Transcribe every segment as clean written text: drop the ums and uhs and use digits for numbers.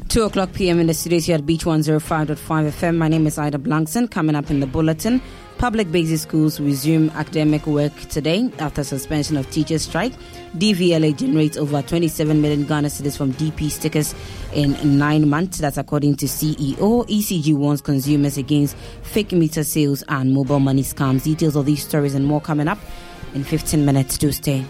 2 o'clock p.m. in the studios here at Beach 105.5 FM. My name is Ida Blankson. Coming up in the bulletin, public basic schools resume academic work today after suspension of teachers' strike. DVLA generates over 27 million Ghana cedis from DP stickers in 9 months. That's according to CEO. ECG warns consumers against fake meter sales and mobile money scams. Details of these stories and more coming up in 15 minutes. To stay.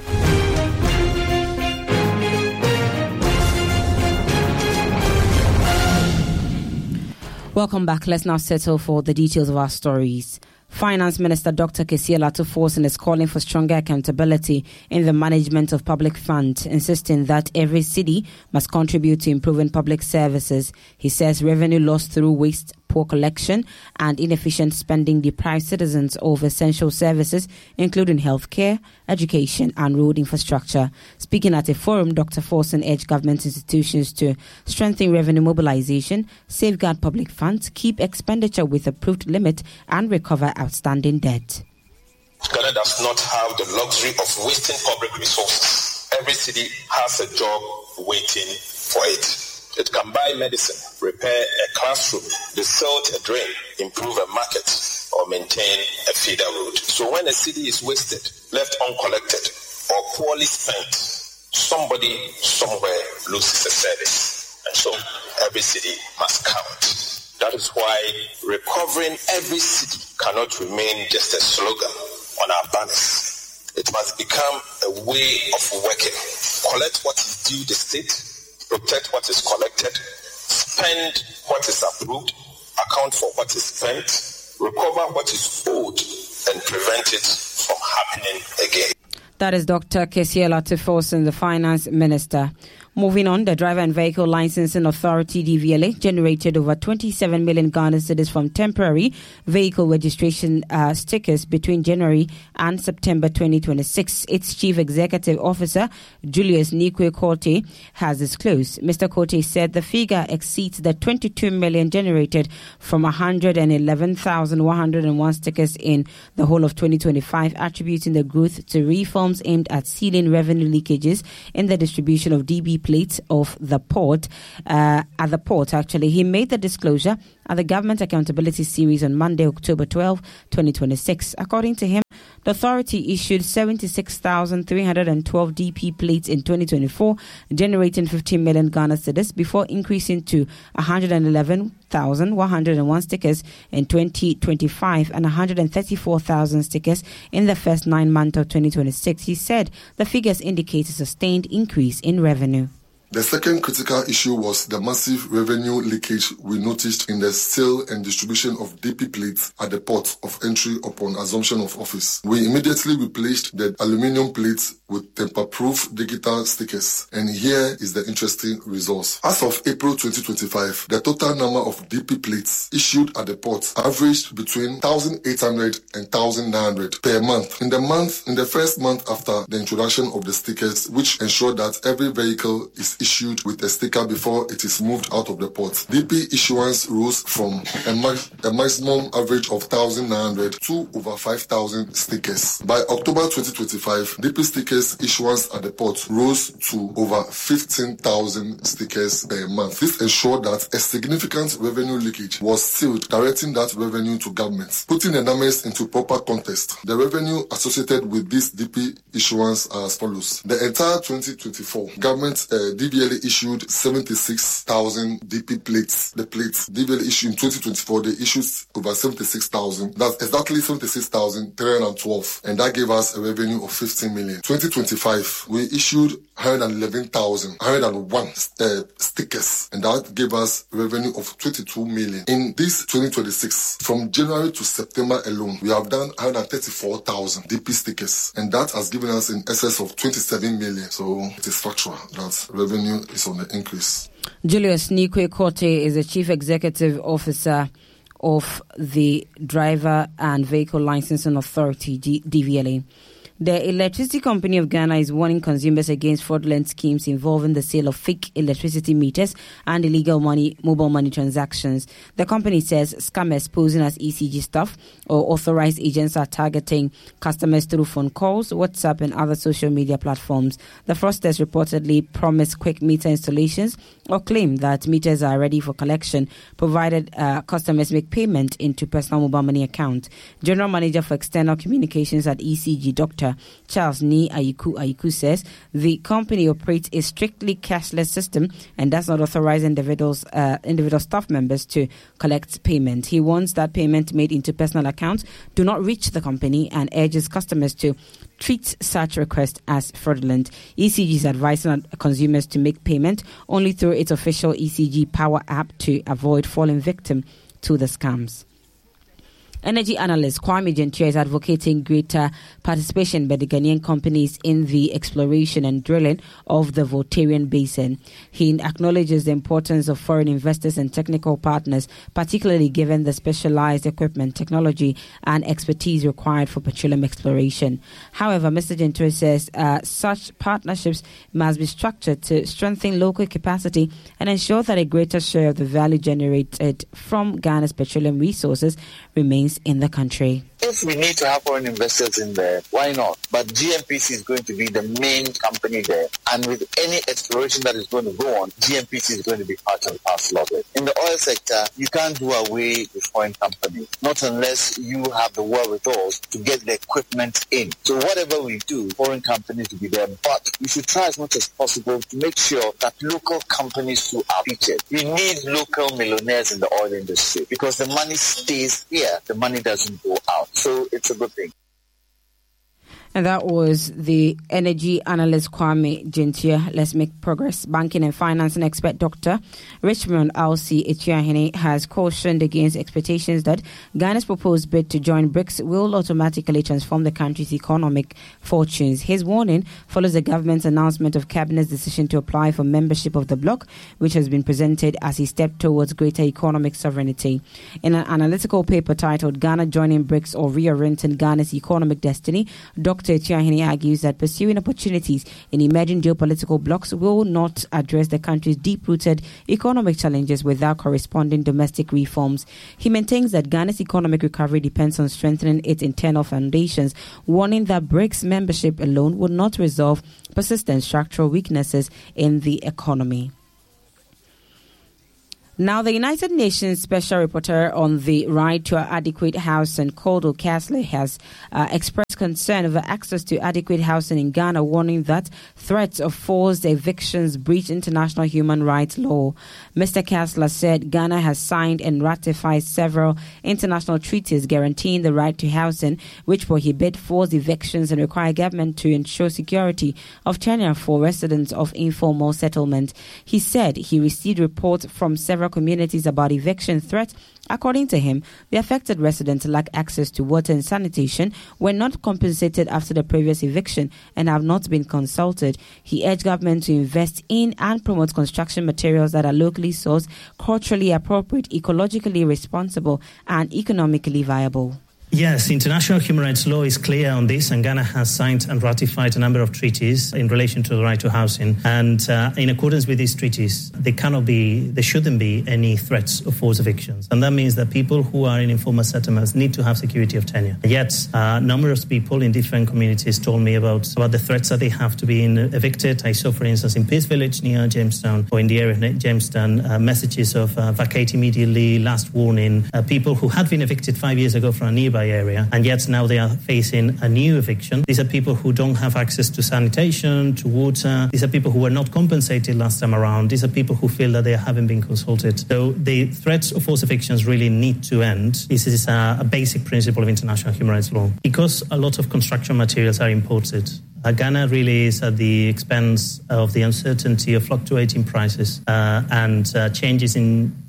Welcome back. Let's now settle for the details of our stories. Finance Minister Dr. Kessie Alatu-Forson is calling for stronger accountability in the management of public funds, insisting that every city must contribute to improving public services. He says revenue lost through waste, poor collection and inefficient spending deprive citizens of essential services, including healthcare, education and road infrastructure. Speaking at a forum, Dr. Forson urged government institutions to strengthen revenue mobilization, safeguard public funds, keep expenditure with approved limit and recover outstanding debt. Ghana does not have the luxury of wasting public resources. Every city has a job waiting for it. It can buy medicine, repair a classroom, desilt a drain, improve a market, or maintain a feeder road. So when a city is wasted, left uncollected, or poorly spent, somebody somewhere loses a service. And so every city must count. That is why recovering every city cannot remain just a slogan on our banners. It must become a way of working. Collect what is due the state, protect what is collected, spend what is approved, account for what is spent, recover what is owed, and prevent it from happening again. That is Dr. Kessie Alatu-Forson, the Finance Minister. Moving on, the Driver and Vehicle Licensing Authority, DVLA, generated over 27 million Ghana cedis from temporary vehicle registration stickers between January and September 2026. Its Chief Executive Officer, Julius Nikwe Korte, has disclosed. Mr. Korte said the figure exceeds the 22 million generated from 111,101 stickers in the whole of 2025, attributing the growth to reforms aimed at sealing revenue leakages in the distribution of DB plates of the port, at the port. Actually, he made the disclosure at the Government Accountability Series on Monday, October 12, 2026. According to him, the authority issued 76,312 DP plates in 2024, generating 15 million Ghana cedis before increasing to 111,101 stickers in 2025 and 134,000 stickers in the first 9 months of 2026. He said the figures indicate a sustained increase in revenue. The second critical issue was the massive revenue leakage we noticed in the sale and distribution of DP plates at the port of entry upon assumption of office. We immediately replaced the aluminium plates with tamper-proof digital stickers. And here is the interesting results. As of April 2025, the total number of DP plates issued at the port averaged between 1,800 and 1,900 per month. In the first month after the introduction of the stickers, which ensured that every vehicle is issued with a sticker before it is moved out of the port, DP issuance rose from a maximum average of 1,900 to over 5,000 stickers. By October 2025, DP stickers issuance at the port rose to over 15,000 stickers per month. This ensured that a significant revenue leakage was sealed, directing that revenue to governments. Putting the numbers into proper context, the revenue associated with this DP issuance are as follows. The entire 2024, government DVLA issued 76,000 DP plates. The plates DVLA issued in 2024, they issued over 76,000. That's exactly 76,312, and that gave us a revenue of 15 million. 2025, we issued 101 stickers, and that gave us revenue of 22 million. In this 2026, from January to September alone, we have done 134,000 DP stickers, and that has given us in excess of 27 million. So it is factual that revenue is on the increase. Julius Nikwe Korte is the Chief Executive Officer of the Driver and Vehicle Licensing Authority, DVLA. The Electricity Company of Ghana is warning consumers against fraudulent schemes involving the sale of fake electricity meters and illegal mobile money transactions. The company says scammers posing as ECG staff or authorized agents are targeting customers through phone calls, WhatsApp, and other social media platforms. The fraudsters reportedly promise quick meter installations or claim that meters are ready for collection, provided customers make payment into personal mobile money account. General Manager for External Communications at ECG, Dr. Charles Ni Ayiku says the company operates a strictly cashless system and does not authorize individual staff members to collect payment. He warns that payment made into personal accounts do not reach the company and urges customers to treat such requests as fraudulent. ECG is advising consumers to make payment only through its official ECG Power app to avoid falling victim to the scams. Energy analyst Kwame Gentia is advocating greater participation by the Ghanaian companies in the exploration and drilling of the Voltarian Basin. He acknowledges the importance of foreign investors and technical partners, particularly given the specialized equipment, technology, and expertise required for petroleum exploration. However, Mr. Gentia says such partnerships must be structured to strengthen local capacity and ensure that a greater share of the value generated from Ghana's petroleum resources remains in the country. If we need to have foreign investors in there, why not? But GNPC is going to be the main company there. And with any exploration that is going to go on, GNPC is going to be part and parcel of it. In the oil sector, you can't do away with foreign companies, not unless you have the wherewithal to get the equipment in. So whatever we do, foreign companies will be there. But we should try as much as possible to make sure that local companies too are featured. We need local millionaires in the oil industry because the money stays here. The money doesn't go out. So it's a good thing. And that was the energy analyst Kwame Gentia. Let's make progress. Banking and financing expert Dr. Richmond Alsi Echiahene has cautioned against expectations that Ghana's proposed bid to join BRICS will automatically transform the country's economic fortunes. His warning follows the government's announcement of Cabinet's decision to apply for membership of the bloc, which has been presented as a step towards greater economic sovereignty. In an analytical paper titled Ghana Joining BRICS or Reorienting Ghana's Economic Destiny, Dr. Echiahene argues that pursuing opportunities in emerging geopolitical blocs will not address the country's deep-rooted economic challenges without corresponding domestic reforms. He maintains that Ghana's economic recovery depends on strengthening its internal foundations, warning that BRICS membership alone will not resolve persistent structural weaknesses in the economy. Now, the United Nations Special Rapporteur on the Right to Adequate Housing, Cordell Casler, has expressed concern over access to adequate housing in Ghana, warning that threats of forced evictions breach international human rights law. Mr. Casler said Ghana has signed and ratified several international treaties guaranteeing the right to housing, which prohibit forced evictions and require government to ensure security of tenure for residents of informal settlement. He said he received reports from several communities about eviction threats. According to him, the affected residents lack access to water and sanitation, were not compensated after the previous eviction, and have not been consulted. He urged government to invest in and promote construction materials that are locally sourced, culturally appropriate, ecologically responsible, and economically viable. Yes, international human rights law is clear on this, and Ghana has signed and ratified a number of treaties in relation to the right to housing. And in accordance with these treaties, there shouldn't be any threats of forced evictions. And that means that people who are in informal settlements need to have security of tenure. Yet, numerous people in different communities told me about the threats that they have to be evicted. I saw, for instance, in Peace Village near Jamestown, or in the area of Jamestown, messages of vacate immediately, last warning, people who had been evicted 5 years ago from a nearby area, and yet now they are facing a new eviction. These are people who don't have access to sanitation, to water. These are people who were not compensated last time around. These are people who feel that they haven't been consulted. So the threats of forced evictions really need to end. This is a basic principle of international human rights law. Because a lot of construction materials are imported, Ghana really is at the expense of the uncertainty of fluctuating prices and changes in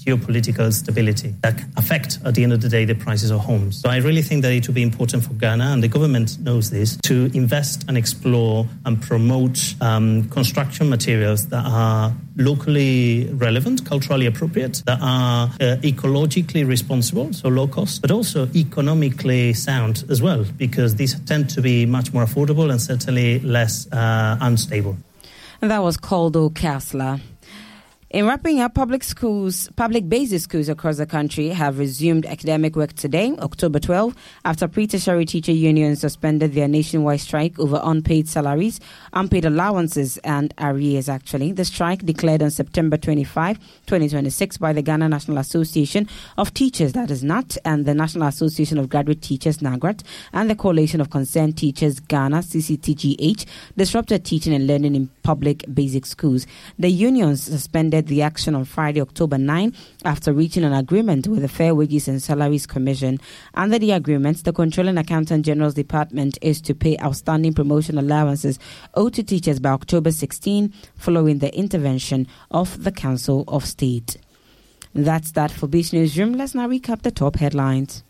geopolitical stability that affect, at the end of the day, the prices of homes. So I really think that it will be important for Ghana, and the government knows this, to invest and explore and promote construction materials that are locally relevant, culturally appropriate, that are ecologically responsible, so low cost, but also economically sound as well, because these tend to be much more affordable and certainly less unstable. And that was Caldo Kassler. In wrapping up, public basic schools across the country have resumed academic work today, October 12, after pre-tertiary teacher unions suspended their nationwide strike over unpaid salaries, unpaid allowances and arrears, actually. The strike, declared on September 25, 2026 by the Ghana National Association of Teachers, that is NAT, and the National Association of Graduate Teachers, NAGRAT, and the Coalition of Concerned Teachers, Ghana, CCTGH, disrupted teaching and learning in public basic schools. The unions suspended the action on Friday, October 9, after reaching an agreement with the Fair Wages and Salaries Commission. Under the agreement, the Controller and Accountant General's Department is to pay outstanding promotion allowances owed to teachers by October 16, following the intervention of the Council of State. That's that for Beach Newsroom. Let's now recap the top headlines.